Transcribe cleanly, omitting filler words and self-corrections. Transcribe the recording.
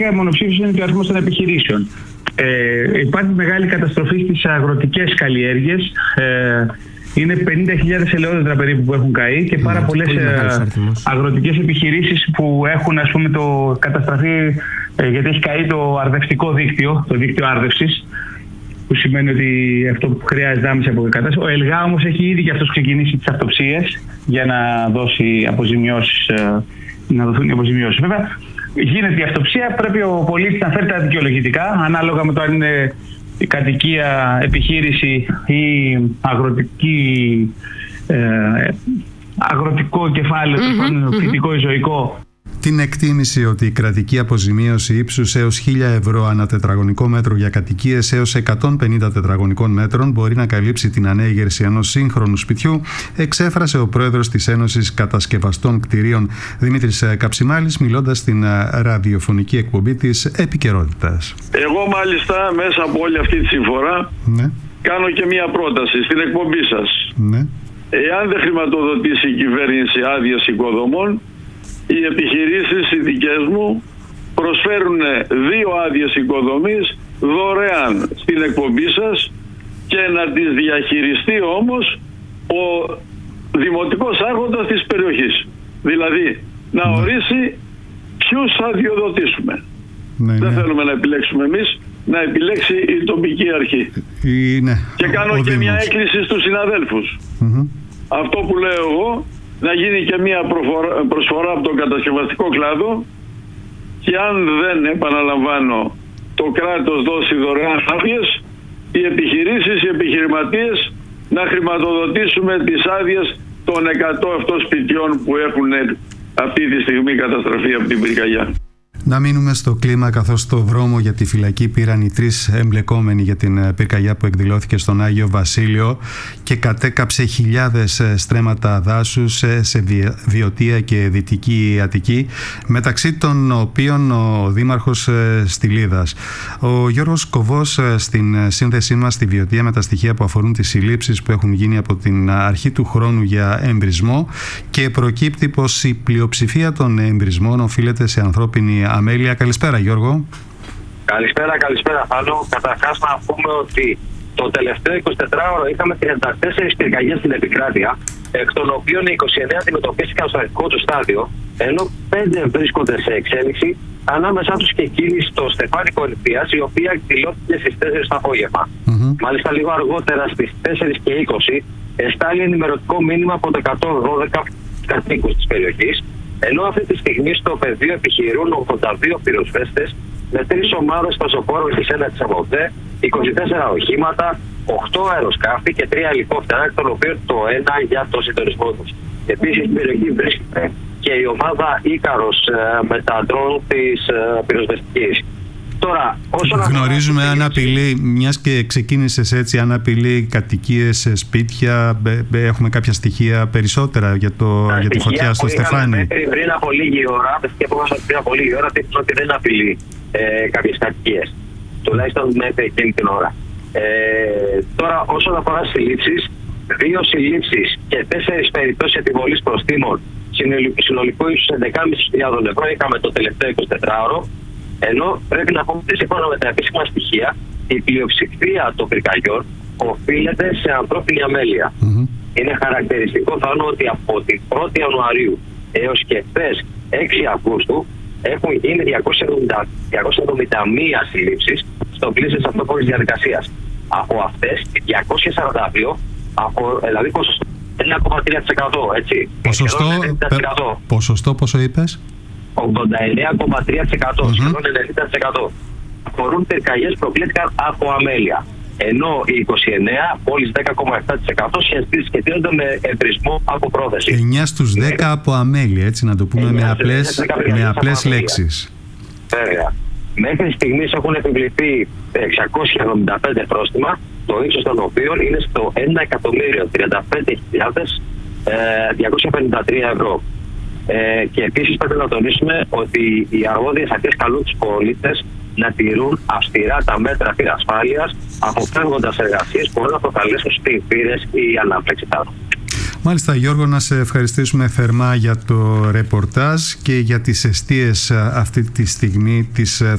Μονοψήφιος είναι και ο αριθμός των επιχειρήσεων. Υπάρχει μεγάλη καταστροφή στις αγροτικές καλλιέργειες. Είναι 50.000 ελαιόδεντρα περίπου που έχουν καεί και πάρα πολλές αγροτικές επιχειρήσεις που έχουν, ας πούμε, καταστραφεί γιατί έχει καεί το αρδευτικό δίκτυο, το δίκτυο άρδευσης, που σημαίνει ότι αυτό που χρειάζεται άμεση αποκατάσταση. Ο ΕΛΓΑ όμως έχει ήδη και αυτός ξεκινήσει τις αυτοψίες για να δώσει αποζημιώσεις, να δοθούν οι αποζημιώσεις. Βέβαια, γίνεται η αυτοψία, πρέπει ο πολίτης να φέρει τα δικαιολογητικά, ανάλογα με το αν είναι η κατοικία, επιχείρηση ή αγροτικό κεφάλαιο, φυτικό ή ζωικό. Την εκτίμηση ότι η κρατική αποζημίωση ύψους έως 1.000 ευρώ ανά τετραγωνικό μέτρο για κατοικίες έως 150 τετραγωνικών μέτρων μπορεί να καλύψει την ανέγερση ενός σύγχρονου σπιτιού, εξέφρασε ο πρόεδρος της Ένωσης Κατασκευαστών Κτηρίων Δημήτρης Καψιμάλης, μιλώντας στην ραδιοφωνική εκπομπή της Επικαιρότητας. Εγώ μάλιστα μέσα από όλη αυτή τη συμφορά κάνω και μία πρόταση στην εκπομπή σας. Εάν δεν χρηματοδοτήσει η κυβέρνηση άδειες οικοδομών, οι επιχειρήσεις οι δικές μου προσφέρουν 2 άδειες οικοδομής δωρεάν στην εκπομπή σας και να τις διαχειριστεί όμως ο δημοτικός άρχοντας της περιοχής. Δηλαδή να ορίσει ποιους θα αδειοδοτήσουμε. Δεν θέλουμε να επιλέξουμε εμείς, να επιλέξει η τοπική αρχή. Και κάνω και μια έκκληση στους συναδέλφους. Αυτό που λέω εγώ, να γίνει και μια προσφορά από τον κατασκευαστικό κλάδο και αν δεν, επαναλαμβάνω, το κράτος δώσει δωρεάν άδειες, οι επιχειρήσεις, οι επιχειρηματίες να χρηματοδοτήσουμε τις άδειες των 100 σπιτιών που έχουν αυτή τη στιγμή καταστραφεί από την πυρκαγιά. Να μείνουμε στο κλίμα, καθώς στο δρόμο για τη φυλακή πήραν οι 3 εμπλεκόμενοι για την πυρκαγιά που εκδηλώθηκε στον Άγιο Βασίλειο και κατέκαψε χιλιάδες στρέμματα δάσους σε Βιωτία και Δυτική Αττική, μεταξύ των οποίων ο Δήμαρχος Στυλίδας. Ο Γιώργος Κοβός στην σύνδεσή μας στη Βιωτία με τα στοιχεία που αφορούν τις συλλήψεις που έχουν γίνει από την αρχή του χρόνου για εμπρισμό, και προκύπτει πως η πλειοψηφία των εμπρισμών οφείλεται σε ανθρώπινη αμέλεια. Καλησπέρα, Γιώργο. Καλησπέρα Θάνο. Καταρχάς να πούμε ότι το τελευταίο 24ωρο είχαμε 34 πυρκαγιές στην επικράτεια, εκ των οποίων οι 29 αντιμετωπίστηκαν στο αρχικό του στάδιο, ενώ 5 βρίσκονται σε εξέλιξη, ανάμεσά τους και εκείνη στο Στεφάνι Κορυφίας, η οποία εκδηλώθηκε στις 4 το απόγευμα. Μάλιστα λίγο αργότερα στις 4:20 εστάλει ενημερωτικό μήνυμα από το 112 κατοίκους της περιοχής, ενώ αυτή τη στιγμή στο πεδίο επιχειρούν 82 πυροσβέστες με 3 ομάδες πεζοπόρων της ένατης ΑΒΟΔΕ, 24 οχήματα, 8 αεροσκάφη και 3 ελικόπτερα, εκ των οποίων το ένα για το συντονισμό τους. Επίσης στην περιοχή βρίσκεται και η ομάδα Ίκαρος με τα ντρόν της πυροσβεστικής. Τώρα, γνωρίζουμε αν απειλεί, μιας και ξεκίνησες έτσι, αν απειλεί κατοικίες, σπίτια, έχουμε κάποια στοιχεία περισσότερα για τη φωτιά στο Στεφάνι? Πριν από λίγη ώρα, δείχνουν ότι δεν απειλεί κάποιες κατοικίες. Τουλάχιστον μέχρι εκείνη την ώρα. Τώρα, όσον αφορά συλλήψεις, 2 συλλήψεις και 4 περιπτώσεις επιβολής προστίμων συνολικού ύψους 11.500 ευρώ είχαμε το τελευταίο 24ωρο. Ενώ πρέπει να πούμε ότι σύμφωνα με τα επίσημα στοιχεία, η πλειοψηφία των πυρκαγιών οφείλεται σε ανθρώπινη αμέλεια. Είναι χαρακτηριστικό, Θάνο, ότι από την 1η Ιανουαρίου έως και χθες 6 Αυγούστου έχουν γίνει 271 συλλήψεις στο πλαίσιο της αυτόφορης διαδικασίας. Από αυτές, 242, δηλαδή ποσοστό 1,3%. Έτσι. Ποσοστό πόσο είπες? 89,3%, σχεδόν 90%. Αφορούν πυρκαγιές που προκλήθηκαν από αμέλεια. Ενώ οι 29, μόλις 10,7% σχετίζονται με εμπρισμό από πρόθεση. 9 στους 10 από αμέλεια, έτσι να το πούμε με απλές λέξεις. Βέβαια. Μέχρι στιγμής έχουν επιβληθεί 675 πρόστιμα, το ύψος των οποίων είναι στο 1.035.253 ευρώ. Και επίσης πρέπει να τονίσουμε ότι οι αρμόδιες αρχές καλούν τους πολίτες να τηρούν αυστηρά τα μέτρα πυρασφάλειας, αποφεύγοντας εργασίες που μπορεί να προκαλέσουν σπίρες ή ανάπλεξη. Μάλιστα, Γιώργο, να σε ευχαριστήσουμε θερμά για το ρεπορτάζ και για τις εστίες αυτή τη στιγμή της